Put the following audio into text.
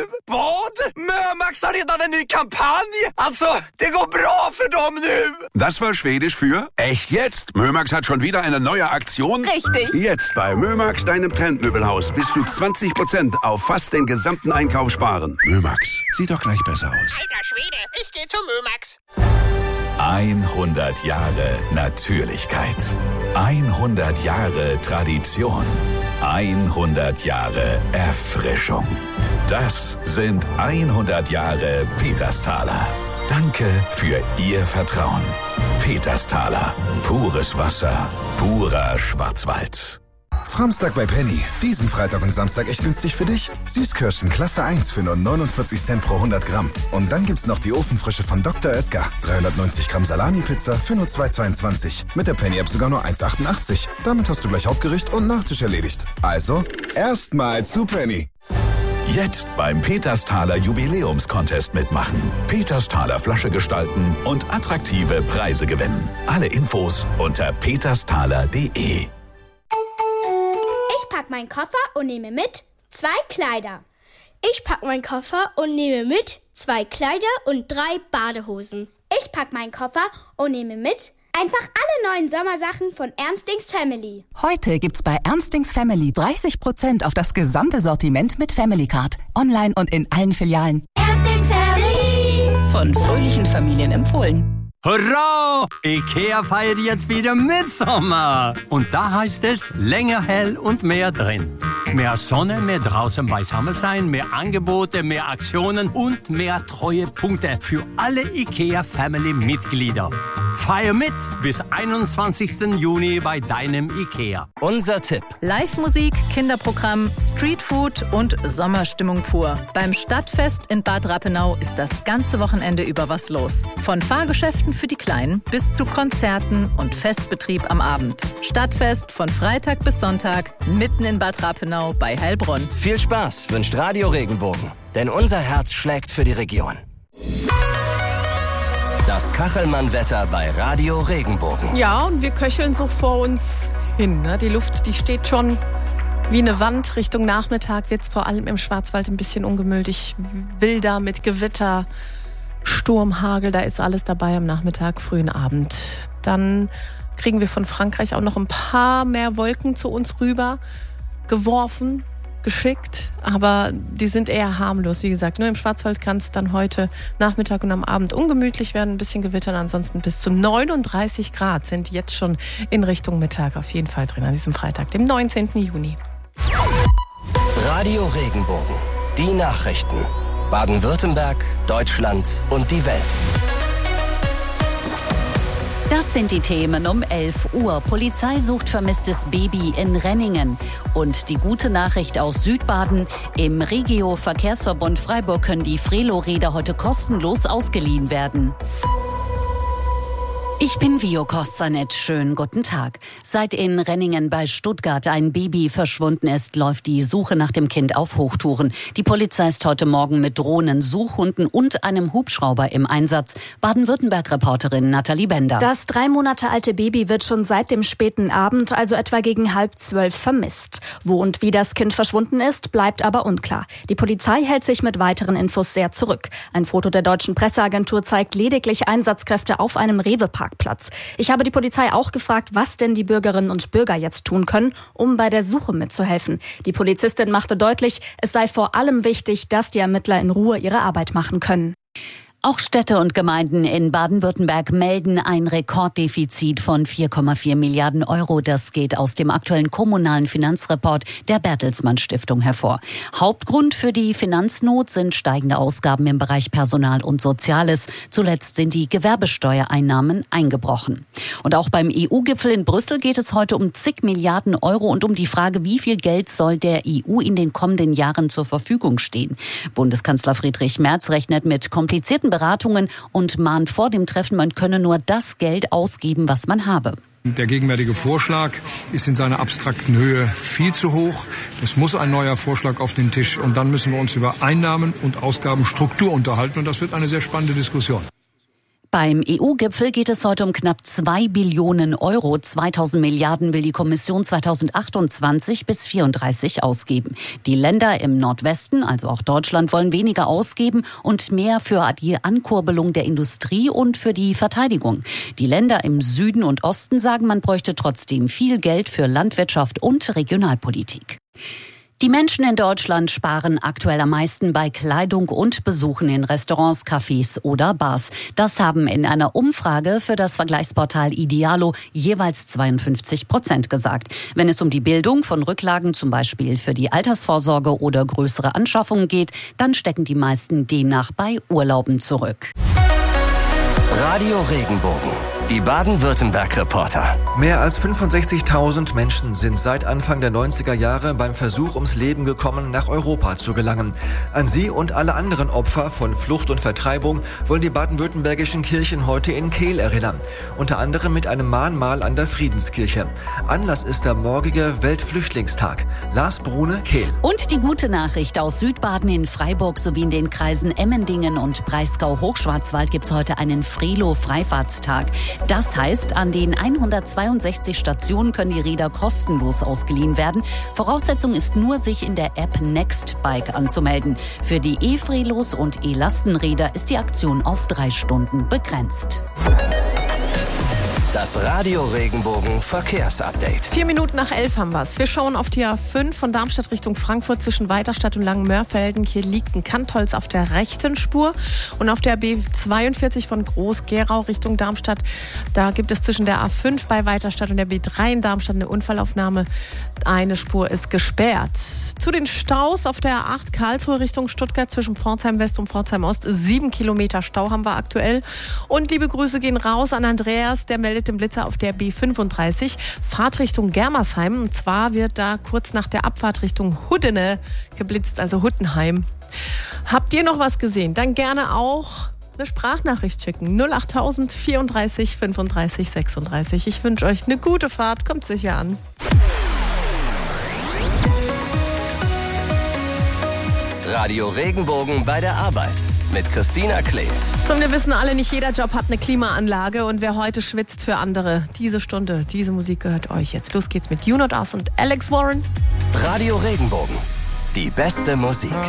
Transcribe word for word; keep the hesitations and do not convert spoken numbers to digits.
Vad? Mömax har redan en ny kampanj? Alltså, det går bra för dem nu! Das war Schwedisch für echt jetzt. Mömax hat schon wieder eine neue Aktion. Richtig. Jetzt bei Mömax, deinem Trendmöbelhaus, bis zu zwanzig Prozent auf fast den gesamten Einkauf sparen. Mömax, sieht doch gleich besser aus. Alter Schwede, ich gehe zu Mömax. hundert Jahre Natürlichkeit. hundert Jahre Tradition. hundert Jahre Erfrischung. Das sind hundert Jahre Petersthaler. Danke für Ihr Vertrauen. Petersthaler. Pures Wasser. Purer Schwarzwald. Samstag bei Penny. Diesen Freitag und Samstag echt günstig für dich. Süßkirschen Klasse eins für nur neunundvierzig Cent pro hundert Gramm. Und dann gibt's noch die Ofenfrische von Doktor Oetker. dreihundertneunzig Gramm Salami-Pizza für nur zwei zweiundzwanzig. Mit der Penny-App sogar nur eins achtundachtzig. Damit hast du gleich Hauptgericht und Nachtisch erledigt. Also, erstmal zu Penny. Jetzt beim Petersthaler Jubiläumscontest mitmachen. Petersthaler Flasche gestalten und attraktive Preise gewinnen. Alle Infos unter petersthaler punkt de. Ich pack meinen Koffer und nehme mit zwei Kleider. Ich pack meinen Koffer und nehme mit zwei Kleider und drei Badehosen. Ich pack meinen Koffer und nehme mit einfach alle neuen Sommersachen von Ernstings Family. Heute gibt's bei Ernstings Family dreißig Prozent auf das gesamte Sortiment mit Family Card. Online und in allen Filialen. Ernstings Family. Von fröhlichen Familien empfohlen. Hurra! Ikea feiert jetzt wieder Mitsommer. Und da heißt es länger hell und mehr drin. Mehr Sonne, mehr draußen beisammen sein, mehr Angebote, mehr Aktionen und mehr Treuepunkte für alle Ikea-Family-Mitglieder. Feier mit bis einundzwanzigsten Juni bei deinem Ikea. Unser Tipp. Live-Musik, Kinderprogramm, Streetfood und Sommerstimmung pur. Beim Stadtfest in Bad Rappenau ist das ganze Wochenende über was los. Von Fahrgeschäften für die Kleinen bis zu Konzerten und Festbetrieb am Abend. Stadtfest von Freitag bis Sonntag mitten in Bad Rappenau bei Heilbronn. Viel Spaß wünscht Radio Regenbogen, denn unser Herz schlägt für die Region. Das Kachelmann-Wetter bei Radio Regenbogen. Ja, und wir köcheln so vor uns hin. Ne? Die Luft, die steht schon wie eine Wand. Richtung Nachmittag wird es vor allem im Schwarzwald ein bisschen ungemütlich. Wilder mit Gewitter, Sturm, Hagel, da ist alles dabei am Nachmittag, frühen Abend. Dann kriegen wir von Frankreich auch noch ein paar mehr Wolken zu uns rüber geworfen, geschickt, aber die sind eher harmlos. Wie gesagt, nur im Schwarzwald kann es dann heute Nachmittag und am Abend ungemütlich werden, ein bisschen gewittern. Ansonsten bis zu neununddreißig Grad sind jetzt schon in Richtung Mittag auf jeden Fall drin an diesem Freitag, dem neunzehnten Juni. Radio Regenbogen, die Nachrichten. Baden-Württemberg, Deutschland und die Welt. Das sind die Themen um elf Uhr. Polizei sucht vermisstes Baby in Renningen. Und die gute Nachricht aus Südbaden. Im Regio-Verkehrsverbund Freiburg können die Frelo-Räder heute kostenlos ausgeliehen werden. Ich bin Vio Kostanet. Schönen guten Tag. Seit in Renningen bei Stuttgart ein Baby verschwunden ist, läuft die Suche nach dem Kind auf Hochtouren. Die Polizei ist heute Morgen mit Drohnen, Suchhunden und einem Hubschrauber im Einsatz. Baden-Württemberg-Reporterin Nathalie Bender. Das drei Monate alte Baby wird schon seit dem späten Abend, also etwa gegen halb zwölf, vermisst. Wo und wie das Kind verschwunden ist, bleibt aber unklar. Die Polizei hält sich mit weiteren Infos sehr zurück. Ein Foto der deutschen Presseagentur zeigt lediglich Einsatzkräfte auf einem Rewe-Park. Platz. Ich habe die Polizei auch gefragt, was denn die Bürgerinnen und Bürger jetzt tun können, um bei der Suche mitzuhelfen. Die Polizistin machte deutlich, es sei vor allem wichtig, dass die Ermittler in Ruhe ihre Arbeit machen können. Auch Städte und Gemeinden in Baden-Württemberg melden ein Rekorddefizit von vier Komma vier Milliarden Euro. Das geht aus dem aktuellen kommunalen Finanzreport der Bertelsmann Stiftung hervor. Hauptgrund für die Finanznot sind steigende Ausgaben im Bereich Personal und Soziales. Zuletzt sind die Gewerbesteuereinnahmen eingebrochen. Und auch beim E U-Gipfel in Brüssel geht es heute um zig Milliarden Euro und um die Frage, wie viel Geld soll der E U in den kommenden Jahren zur Verfügung stehen. Bundeskanzler Friedrich Merz rechnet mit komplizierten Beratungen und mahnt vor dem Treffen, man könne nur das Geld ausgeben, was man habe. Der gegenwärtige Vorschlag ist in seiner abstrakten Höhe viel zu hoch. Es muss ein neuer Vorschlag auf den Tisch und dann müssen wir uns über Einnahmen und Ausgabenstruktur unterhalten und das wird eine sehr spannende Diskussion. Beim E U-Gipfel geht es heute um knapp zwei Billionen Euro. zweitausend Milliarden will die Kommission zweitausendachtundzwanzig bis vierunddreißig ausgeben. Die Länder im Nordwesten, also auch Deutschland, wollen weniger ausgeben und mehr für die Ankurbelung der Industrie und für die Verteidigung. Die Länder im Süden und Osten sagen, man bräuchte trotzdem viel Geld für Landwirtschaft und Regionalpolitik. Die Menschen in Deutschland sparen aktuell am meisten bei Kleidung und Besuchen in Restaurants, Cafés oder Bars. Das haben in einer Umfrage für das Vergleichsportal Idealo jeweils zweiundfünfzig Prozent gesagt. Wenn es um die Bildung von Rücklagen, zum Beispiel für die Altersvorsorge oder größere Anschaffungen geht, dann stecken die meisten demnach bei Urlauben zurück. Radio Regenbogen, die Baden-Württemberg-Reporter. Mehr als fünfundsechzigtausend Menschen sind seit Anfang der neunziger Jahre beim Versuch ums Leben gekommen, nach Europa zu gelangen. An sie und alle anderen Opfer von Flucht und Vertreibung wollen die baden-württembergischen Kirchen heute in Kehl erinnern. Unter anderem mit einem Mahnmal an der Friedenskirche. Anlass ist der morgige Weltflüchtlingstag. Lars Brune, Kehl. Und die gute Nachricht: aus Südbaden in Freiburg sowie in den Kreisen Emmendingen und Breisgau-Hochschwarzwald gibt es heute einen Frelo-Freifahrtstag. Das heißt, an den hundertzweiundsechzig Stationen können die Räder kostenlos ausgeliehen werden. Voraussetzung ist nur, sich in der App Nextbike anzumelden. Für die E-Frelos und E-Lastenräder ist die Aktion auf drei Stunden begrenzt. Das Radio Regenbogen Verkehrsupdate. Vier Minuten nach elf haben wir es. Wir schauen auf die A fünf von Darmstadt Richtung Frankfurt zwischen Weiterstadt und Langenmörfelden. Hier liegt ein Kantholz auf der rechten Spur. Und auf der B zweiundvierzig von Groß-Gerau Richtung Darmstadt, da gibt es zwischen der A fünf bei Weiterstadt und der B drei in Darmstadt eine Unfallaufnahme. Eine Spur ist gesperrt. Zu den Staus auf der A acht Karlsruhe Richtung Stuttgart zwischen Pforzheim West und Pforzheim Ost. Sieben Kilometer Stau haben wir aktuell. Und liebe Grüße gehen raus an Andreas, der meldet den Blitzer auf der B fünfunddreißig. Fahrt Richtung Germersheim. Und zwar wird da kurz nach der Abfahrt Richtung Huddene geblitzt, also Huttenheim. Habt ihr noch was gesehen? Dann gerne auch eine Sprachnachricht schicken. null achttausend vierunddreißig fünfunddreißig sechsunddreißig. Ich wünsche euch eine gute Fahrt. Kommt sicher an. Radio Regenbogen bei der Arbeit mit Christina Klee. Und wir wissen alle, nicht jeder Job hat eine Klimaanlage. Und wer heute schwitzt für andere, diese Stunde, diese Musik gehört euch jetzt. Los geht's mit You Not Us und Alex Warren. Radio Regenbogen, die beste Musik.